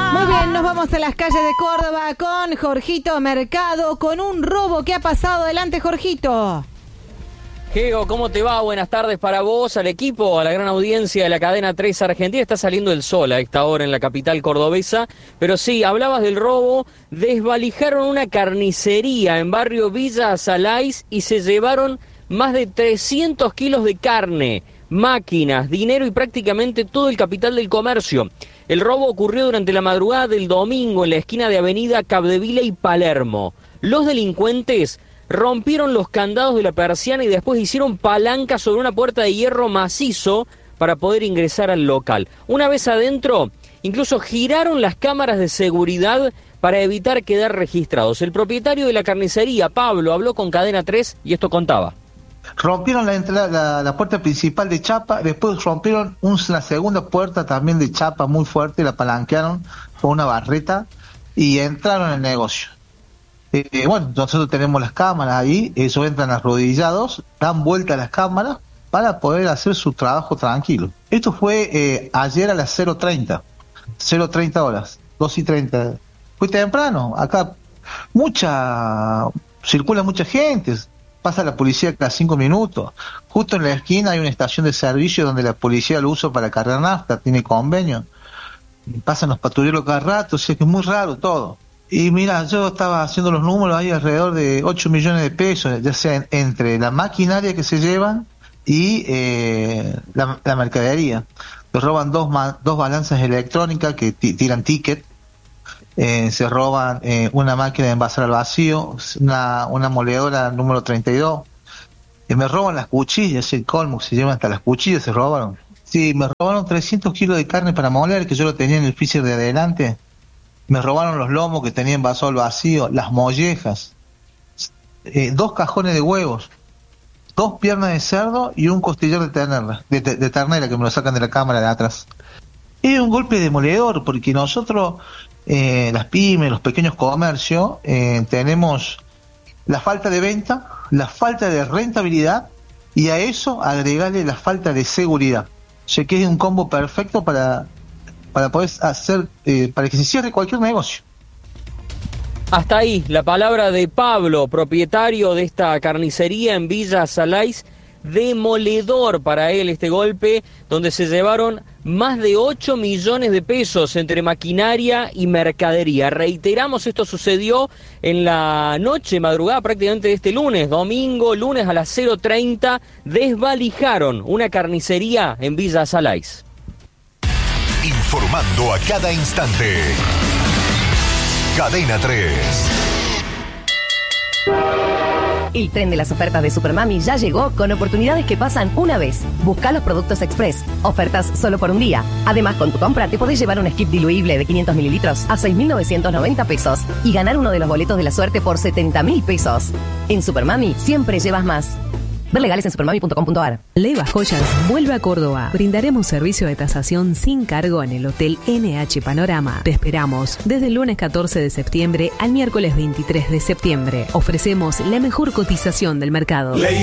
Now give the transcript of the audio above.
Muy bien, nos vamos a las calles de Córdoba con Jorgito Mercado, con un robo que ha pasado. Adelante, Jorgito. Geo, ¿cómo te va? Buenas tardes para vos, al equipo, a la gran audiencia de la cadena 3 Argentina. Está saliendo el sol a esta hora en la capital cordobesa, pero sí, hablabas del robo. Desvalijaron una carnicería en barrio Villa Salais y se llevaron más de 300 kilos de carne, máquinas, dinero y prácticamente todo el capital del comercio. El robo ocurrió durante la madrugada del domingo en la esquina de Avenida Capdevila y Palermo. Los delincuentes rompieron los candados de la persiana y después hicieron palanca sobre una puerta de hierro macizo para poder ingresar al local. Una vez adentro, incluso giraron las cámaras de seguridad para evitar quedar registrados. El propietario de la carnicería, Pablo, habló con Cadena 3 y esto contaba. Rompieron la puerta principal de chapa, después rompieron una segunda puerta también de chapa muy fuerte, la palanquearon con una barreta y entraron en el negocio. Bueno, nosotros tenemos las cámaras ahí, ellos entran arrodillados, dan vuelta a las cámaras para poder hacer su trabajo tranquilo. Esto fue ayer a las 0:30 horas, 2:30. Fue temprano, acá circula mucha gente, pasa la policía cada 5 minutos. Justo en la esquina hay una estación de servicio donde la policía lo usa para cargar nafta, tiene convenio. Pasan los patrulleros cada rato, o sea que es muy raro todo. Y mira, yo estaba haciendo los números, hay alrededor de 8 millones de pesos, ya sea entre la maquinaria que se llevan y la mercadería. Se roban dos balanzas electrónicas que tiran ticket, se roban una máquina de envasar al vacío, una moledora número 32, me roban las cuchillas, el colmo que se llevan hasta las cuchillas, se robaron. Sí, me robaron 300 kilos de carne para moler, que yo lo tenía en el freezer de adelante. Me robaron los lomos que tenía envasado al vacío, las mollejas, 2 cajones de huevos, 2 piernas de cerdo y un costillar de ternera que me lo sacan de la cámara de atrás. Es un golpe demoledor porque nosotros, las pymes, los pequeños comercios, tenemos la falta de venta, la falta de rentabilidad y a eso agregarle la falta de seguridad. O sea que es un combo perfecto para poder hacer, para que se cierre cualquier negocio. Hasta ahí la palabra de Pablo, propietario de esta carnicería en Villa Salais. Demoledor para él este golpe, donde se llevaron más de 8 millones de pesos entre maquinaria y mercadería. Reiteramos, esto sucedió en la madrugada prácticamente de este lunes a las 0:30, desvalijaron una carnicería en Villa Salais. Informando a cada instante. Cadena 3. El tren de las ofertas de Supermami ya llegó con oportunidades que pasan una vez. Busca los productos Express. Ofertas solo por un día. Además, con tu compra te podés llevar un skip diluible de 500 mililitros a 6.990 pesos y ganar uno de los boletos de la suerte por 70.000 pesos. En Supermami siempre llevas más. Ver legales en supermami.com.ar. Leva Joyas vuelve a Córdoba. Brindaremos servicio de tasación sin cargo en el Hotel NH Panorama. Te esperamos desde el lunes 14 de septiembre al miércoles 23 de septiembre. Ofrecemos la mejor cotización del mercado.